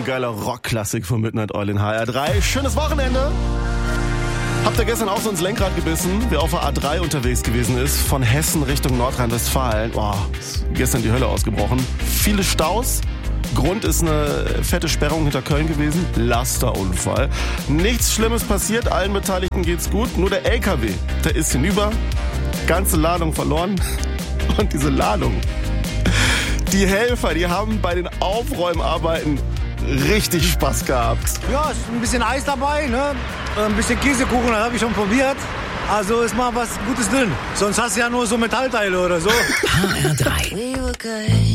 geiler Rockklassik von Midnight Oil in HR3. Schönes Wochenende. Habt ihr gestern auch so ins Lenkrad gebissen? Wer auf der A3 unterwegs gewesen ist, von Hessen Richtung Nordrhein-Westfalen. Ist gestern die Hölle ausgebrochen. Viele Staus. Grund ist eine fette Sperrung hinter Köln gewesen. Lasterunfall. Nichts Schlimmes passiert, allen Beteiligten geht's gut. Nur der LKW, der ist hinüber. Ganze Ladung verloren. Und diese Ladung, die Helfer, die haben bei den Aufräumarbeiten richtig Spaß gehabt. Ja, ist ein bisschen Eis dabei, ne? Ein bisschen Käsekuchen, das habe ich schon probiert. Also ist mal was Gutes drin. Sonst hast du ja nur so Metallteile oder so. HR3.